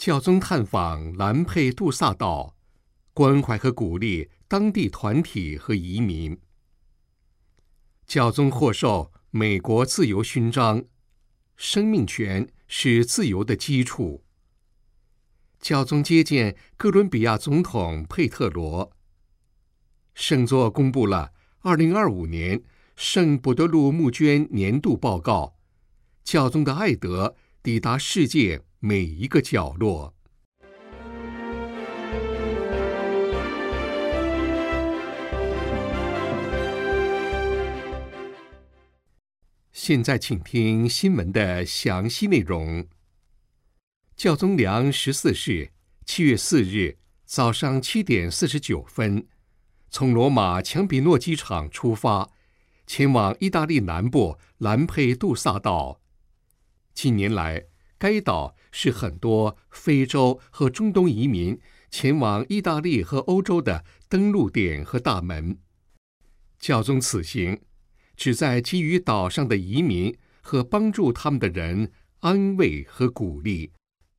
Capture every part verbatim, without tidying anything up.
教宗探访兰佩杜萨岛，关怀和鼓励当地团体和移民。教宗获授美国自由勋章，生命权是自由的基础。教宗接见哥伦比亚总统佩特罗。圣座公布了二零二五年圣伯多禄募捐年度报告，教宗的爱德抵达世界每一个角落。现在请听新闻的详细内容。教宗良十四世七月四日早上七点四十九分，从罗马强比诺机场出发，前往意大利南部兰佩杜萨岛。近年来，该岛是很多非洲和中东移民前往意大利和欧洲的登陆点和大门。教宗此行旨在给予岛上的移民和帮助他们的人安慰和鼓励。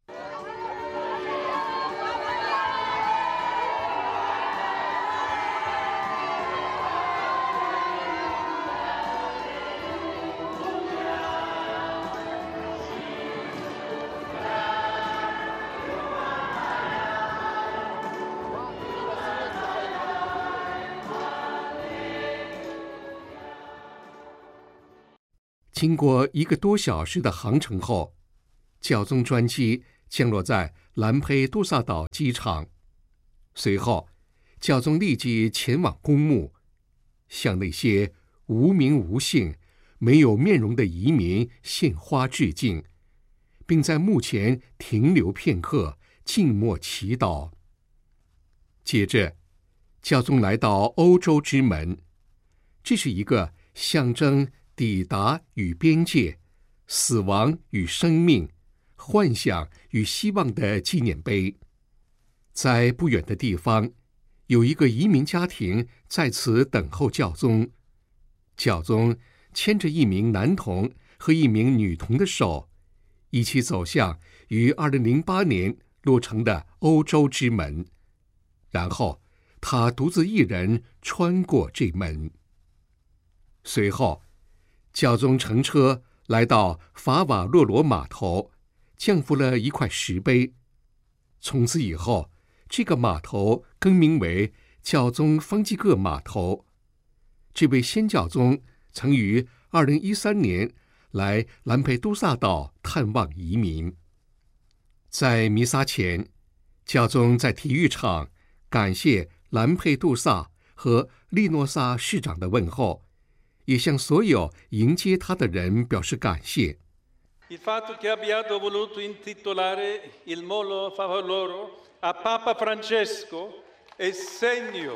经过一个多小时的航程后，教宗专机降落在兰佩杜萨岛机场。随后，教宗立即前往公墓，向那些无名无姓、没有面容的移民献花致敬，并在墓前停留片刻，静默祈祷。接着，教宗来到欧洲之门，这是一个象征抵达与边界、死亡与生命、幻想与希望的纪念碑。在不远的地方，有一个移民家庭在此等候教宗。教宗牵着一名男童和一名女童的手，一起走向于二零零八年落成的欧洲之门，然后他独自一人穿过这门。随后，教宗乘车来到法瓦洛罗码头，降服了一块石碑。从此以后，这个码头更名为教宗方济各码头。这位先教宗曾于二零一三年来兰佩杜萨岛探望移民。在弥撒前，教宗在体育场感谢兰佩杜萨和利诺萨市长的问候，也向所有迎接他的人表示感谢。 Il fatto che abbiate voluto intitolare il molo Favaloro a Papa Francesco è segno,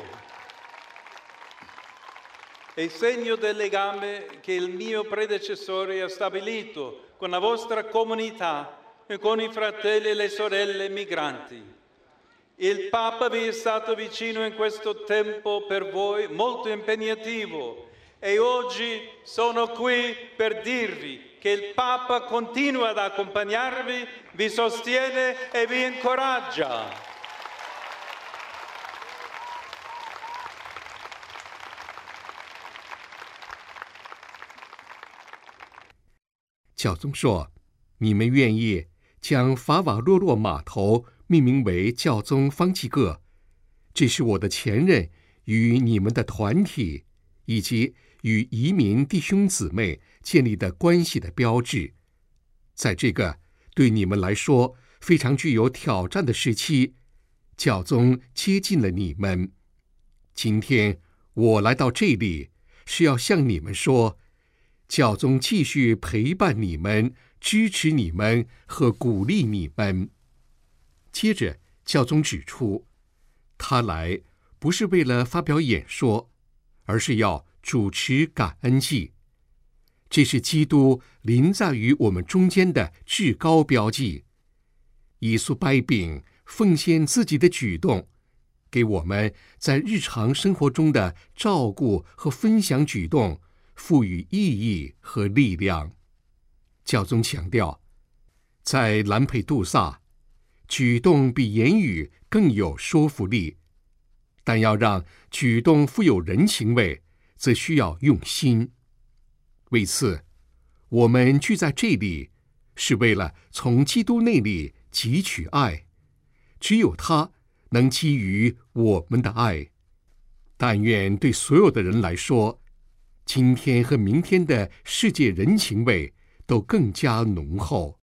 è segno del legame che il mio predecessore ha stabilito con la vostra comunità e con i fratelli e le sorelle migranti. Il Papa vi è stato vicino in questo tempo per voi molto impegnativo.E oggi sono qui per dirvi che il Papa continua ad accompagnarvi, vi sostiene e vi incoraggia. 教宗说：“你们愿意将法瓦洛洛码头命名为教宗方济各，这是我的前任与你们的团体以及与移民弟兄姊妹建立的关系的标志。在这个对你们来说非常具有挑战的时期，教宗接近了你们。今天我来到这里，是要向你们说，教宗继续陪伴你们，支持你们和鼓励你们。”接着，教宗指出，他来不是为了发表演说，而是要主持感恩祭，这是基督临在于我们中间的至高标记。耶稣掰饼奉献自己的举动，给我们在日常生活中的照顾和分享举动赋予意义和力量。教宗强调，在兰佩杜萨， 举动比言语更有说服力，但要让举动富有人情味，则需要用心。为此，我们聚在这里，是为了从基督那里汲取爱，只有他能基于我们的爱。但愿对所有的人来说，今天和明天的世界人情味都更加浓厚。